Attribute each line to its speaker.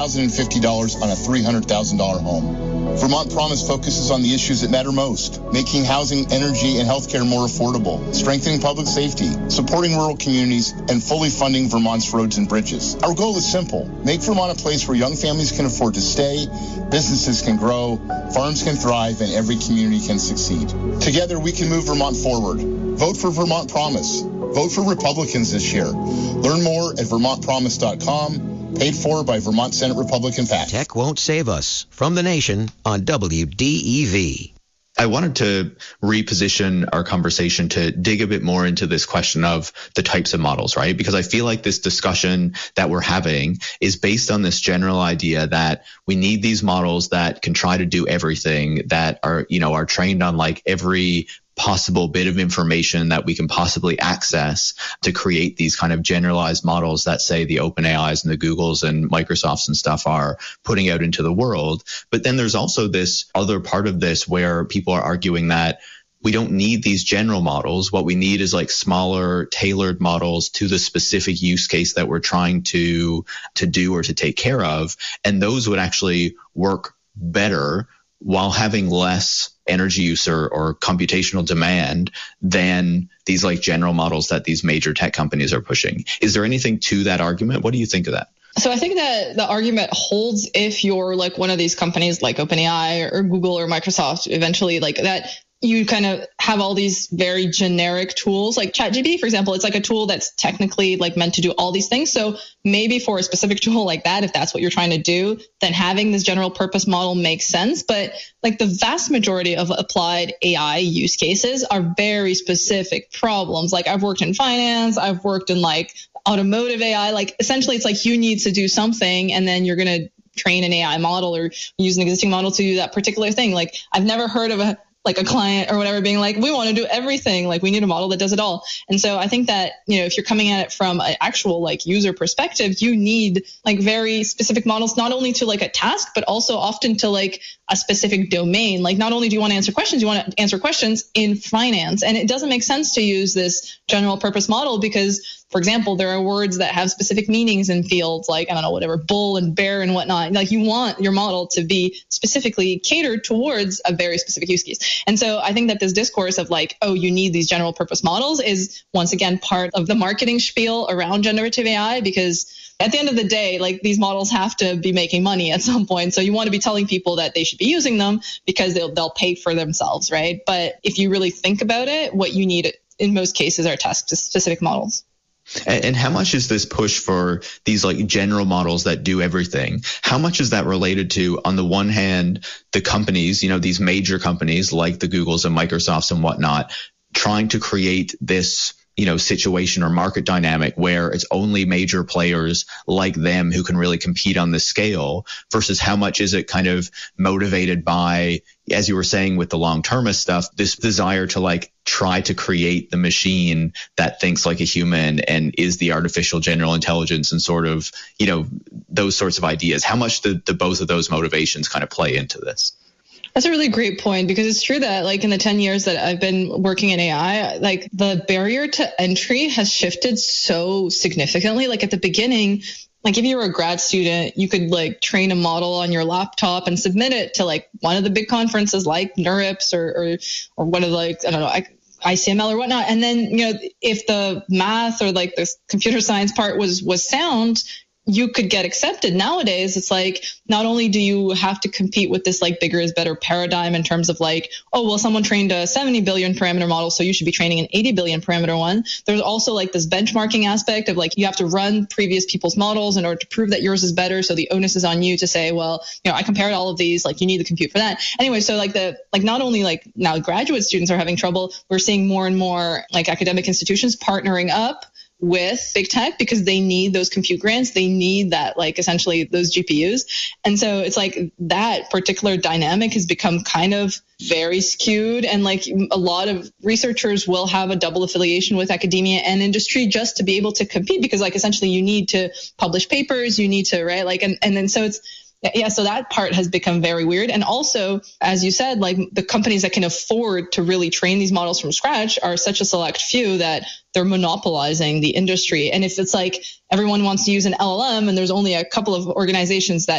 Speaker 1: $1,050 on a $300,000 home. Vermont Promise focuses on the issues that matter most, making housing, energy, and healthcare more affordable, strengthening public safety, supporting rural communities, and fully funding Vermont's roads and bridges. Our goal is simple: make Vermont a place where young families can afford to stay, businesses can grow, farms can thrive, and every community can succeed. Together, we can move Vermont forward. Vote for Vermont Promise. Vote for Republicans this year. Learn more at vermontpromise.com. Paid for by Vermont Senate Republican PAC.
Speaker 2: Tech Won't Save Us. From the Nation on WDEV.
Speaker 3: I wanted to reposition our conversation to dig a bit more into this question of the types of models, right? Because I feel like this discussion that we're having is based on this general idea that we need these models that can try to do everything, that are trained on like every possible bit of information that we can possibly access to create these kind of generalized models that, say, the OpenAIs and the Googles and Microsofts and stuff are putting out into the world. But then there's also this other part of this where people are arguing that we don't need these general models. What we need is like smaller, tailored models to the specific use case that we're trying to do or to take care of. And those would actually work better while having less energy use or computational demand than these like general models that these major tech companies are pushing. Is there anything to that argument? What do you think of that?
Speaker 4: So I think that the argument holds if you're like one of these companies like OpenAI or Google or Microsoft, eventually like that. You kind of have all these very generic tools like ChatGPT, for example. It's like a tool that's technically like meant to do all these things. So maybe for a specific tool like that, if that's what you're trying to do, then having this general purpose model makes sense. But like the vast majority of applied AI use cases are very specific problems. Like I've worked in finance, I've worked in like automotive AI. Like essentially it's like you need to do something and then you're going to train an AI model or use an existing model to do that particular thing. Like I've never heard of a client or whatever being like, we want to do everything. Like we need a model that does it all. And so I think that, if you're coming at it from an actual like user perspective, you need like very specific models, not only to like a task, but also often to like a specific domain. Like not only do you want to answer questions, you want to answer questions in finance. And it doesn't make sense to use this general purpose model because, for example, there are words that have specific meanings in fields like, I don't know, whatever, bull and bear and whatnot. Like you want your model to be specifically catered towards a very specific use case. And so I think that this discourse of like, oh, you need these general purpose models is once again part of the marketing spiel around generative AI, because at the end of the day, like these models have to be making money at some point. So you want to be telling people that they should be using them because they'll pay for themselves, right? But if you really think about it, what you need in most cases are task-specific models.
Speaker 3: And how much is this push for these like general models that do everything? How much is that related to, on the one hand, the companies, these major companies like the Googles and Microsofts and whatnot, trying to create this situation or market dynamic where it's only major players like them who can really compete on this scale, versus how much is it kind of motivated by, as you were saying with the long-termist stuff, this desire to like try to create the machine that thinks like a human and is the artificial general intelligence and sort of, those sorts of ideas. How much do both of those motivations kind of play into this?
Speaker 4: That's a really great point, because it's true that like in the 10 years that I've been working in AI, like the barrier to entry has shifted so significantly. Like at the beginning, like if you were a grad student, you could like train a model on your laptop and submit it to like one of the big conferences like NeurIPS or one of like, I don't know, ICML or whatnot. And then, if the math or like the computer science part was sound, you could get accepted. Nowadays, it's like, not only do you have to compete with this like bigger is better paradigm in terms of like, oh, well, someone trained a 70 billion parameter model, so you should be training an 80 billion parameter one. There's also like this benchmarking aspect of like, you have to run previous people's models in order to prove that yours is better. So the onus is on you to say, well, I compared all of these, like you need to compute for that. Anyway, so like not only like now graduate students are having trouble, we're seeing more and more like academic institutions partnering up with big tech because they need those compute grants. They need that, like essentially those GPUs. And so it's like that particular dynamic has become kind of very skewed. And like a lot of researchers will have a double affiliation with academia and industry just to be able to compete, because like essentially you need to publish papers, you need to, right? Like, and then so Yeah, so that part has become very weird. And also, as you said, like the companies that can afford to really train these models from scratch are such a select few that they're monopolizing the industry. And if it's like everyone wants to use an LLM and there's only a couple of organizations that